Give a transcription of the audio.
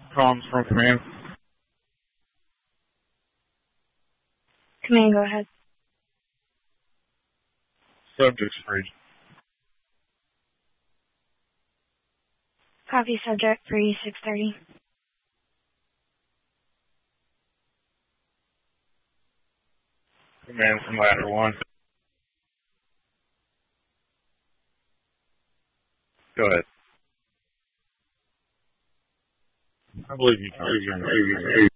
Comms from command. Command, go ahead. Subject's free. Copy, subject 3630. Command from ladder 1. Go ahead. I believe you can.